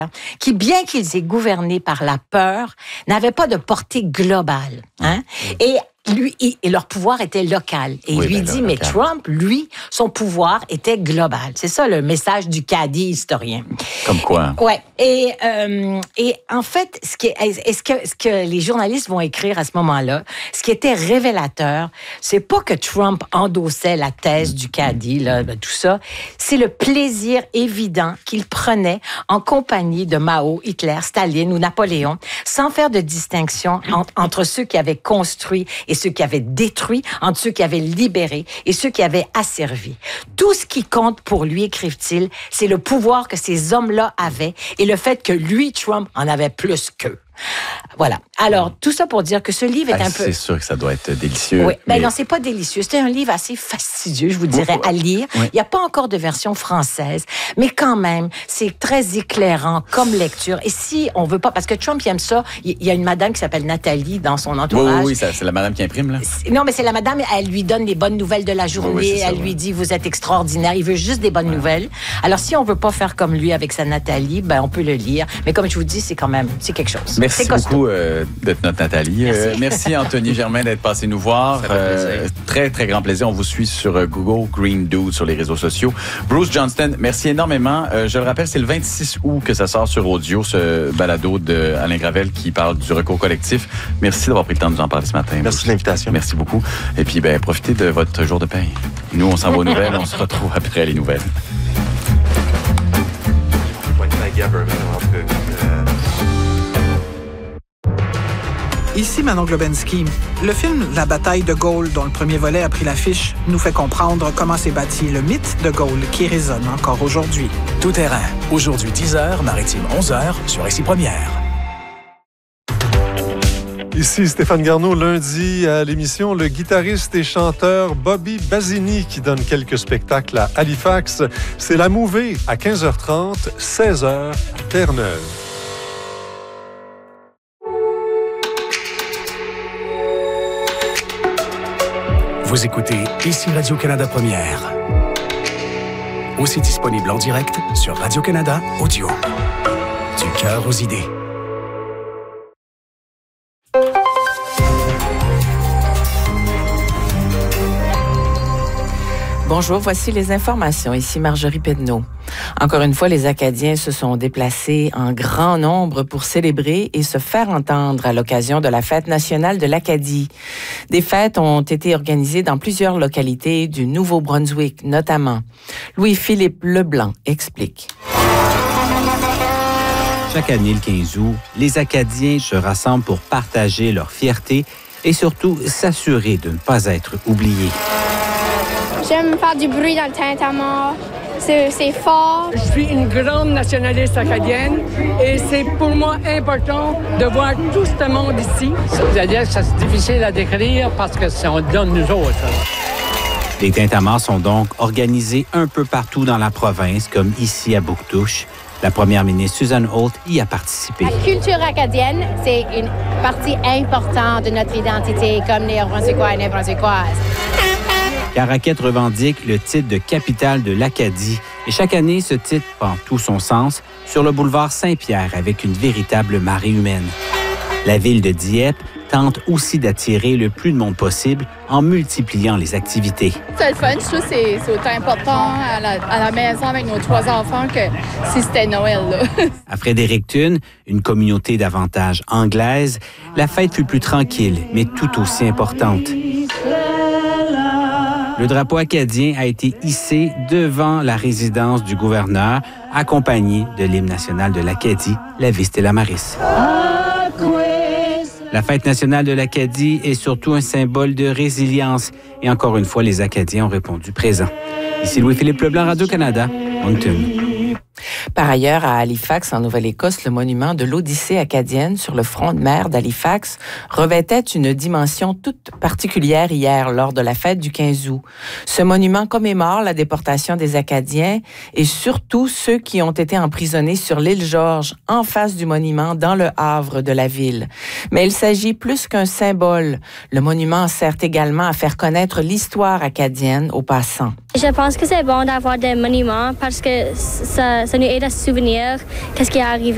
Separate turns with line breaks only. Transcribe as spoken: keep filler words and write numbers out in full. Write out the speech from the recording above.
qui, bien qu'ils aient gouverné par la peur, n'avaient pas de portée globale. Hein? Et lui, et leur pouvoir était local. Et
oui,
il lui
ben,
dit,
là,
mais
local.
Trump, lui, son pouvoir était global. C'est ça le message du caddie historien.
Comme quoi?
Ouais. Et, euh, et en fait, ce, qui est, est-ce que, ce que les journalistes vont écrire à ce moment-là, ce qui était révélateur, c'est pas que Trump endossait la thèse du caddie, là, tout ça. C'est le plaisir évident qu'il prenait en compagnie de Mao, Hitler, Staline ou Napoléon, sans faire de distinction en, entre ceux qui avaient construit et ceux qui avaient détruit, entre ceux qui avaient libéré et ceux qui avaient asservi. Tout ce qui compte pour lui, écrivent-ils, c'est le pouvoir que ces hommes-là avaient et le fait que lui, Trump, en avait plus qu'eux. Voilà. Alors, tout ça pour dire que ce livre est
ah,
un peu...
C'est sûr que ça doit être délicieux.
Oui. Ben
mais...
non, c'est pas délicieux. C'est un livre assez fastidieux, je vous dirais, à lire.
Oui.
Il n'y a pas encore de version française, mais quand même, c'est très éclairant comme lecture. Et si on veut pas... Parce que Trump, il aime ça. Il y a une madame qui s'appelle Nathalie dans son entourage.
Oui, oui, oui, c'est la madame qui imprime, là.
Non, mais c'est la madame, elle lui donne les bonnes nouvelles de la journée.
Oui, oui, ça,
elle
ouais.
lui dit, vous êtes extraordinaire. Il veut juste des bonnes ouais. nouvelles. Alors, si on veut pas faire comme lui avec sa Nathalie, ben, on peut le lire. Mais comme je vous dis, c'est quand même, c'est quelque chose.
Merci beaucoup euh, d'être notre Nathalie.
Merci,
euh, merci Anthony Germain d'être passé nous voir. Euh, très, très grand plaisir. On vous suit sur euh, Google Green Dude sur les réseaux sociaux. Bruce Johnston, merci énormément. Euh, je le rappelle, c'est le vingt-six août que ça sort sur audio, ce balado d'Alain Gravel qui parle du recours collectif. Merci d'avoir pris le temps de nous en parler ce matin.
Merci de l'invitation.
Merci beaucoup. Et puis, ben, profitez de votre jour de paye. Nous, on s'en va aux nouvelles. On se retrouve après les nouvelles.
Ici Manon Globensky. Le film La bataille de Gaulle, dont le premier volet a pris l'affiche, nous fait comprendre comment s'est bâti le mythe de Gaulle qui résonne encore aujourd'hui.
Tout terrain. Aujourd'hui dix heures, Maritime onze heures, sur Ici Première.
Ici Stéphane Garneau, lundi à l'émission, le guitariste et chanteur Bobby Basini qui donne quelques spectacles à Halifax. C'est la Mouvée à quinze heures trente, seize heures à Terre-Neuve.
Vous écoutez Ici Radio-Canada Première. Aussi disponible en direct sur Radio-Canada Audio. Du cœur aux idées.
Bonjour, voici les informations. Ici Marjorie Pedneau. Encore une fois, les Acadiens se sont déplacés en grand nombre pour célébrer et se faire entendre à l'occasion de la Fête nationale de l'Acadie. Des fêtes ont été organisées dans plusieurs localités du Nouveau-Brunswick, notamment. Louis-Philippe Leblanc explique.
Chaque année, le quinze août, les Acadiens se rassemblent pour partager leur fierté et surtout s'assurer de ne pas être oubliés.
J'aime faire du bruit dans le tintamarre. C'est, c'est fort.
Je suis une grande nationaliste acadienne et c'est pour moi important de voir tout ce monde ici.
C'est-à-dire que c'est difficile à décrire parce que c'est on le donne nous autres.
Les tintamarres sont donc organisés un peu partout dans la province, comme ici à Bouctouche. La première ministre Susan Holt y a participé.
La culture acadienne, c'est une partie importante de notre identité comme néo-brunswickois et néo-brunswickoises.
Caraquet revendique le titre de capitale de l'Acadie. Et chaque année, ce titre prend tout son sens sur le boulevard Saint-Pierre avec une véritable marée humaine. La ville de Dieppe tente aussi d'attirer le plus de monde possible en multipliant les activités.
C'est le fun, je trouve que c'est, c'est autant important à la, à la maison avec nos trois enfants que si c'était Noël. Là.
À Fredericton, une communauté davantage anglaise, la fête fut plus tranquille, mais tout aussi importante. Le drapeau acadien a été hissé devant la résidence du gouverneur, accompagné de l'hymne national de l'Acadie, la Vie Stella Maris. La fête nationale de l'Acadie est surtout un symbole de résilience. Et encore une fois, les Acadiens ont répondu présent. Ici Louis-Philippe Leblanc, Radio-Canada, Moncton.
Par ailleurs, à Halifax, en Nouvelle-Écosse, le monument de l'Odyssée acadienne sur le front de mer d'Halifax revêtait une dimension toute particulière hier lors de la fête du quinze août. Ce monument commémore la déportation des Acadiens et surtout ceux qui ont été emprisonnés sur l'île Georges, en face du monument dans le havre de la ville. Mais il s'agit plus qu'un symbole. Le monument sert également à faire connaître l'histoire acadienne aux passants.
Je pense que c'est bon d'avoir des monuments parce que ça, ça nous aide à se souvenir qu'est-ce qui est arrivé.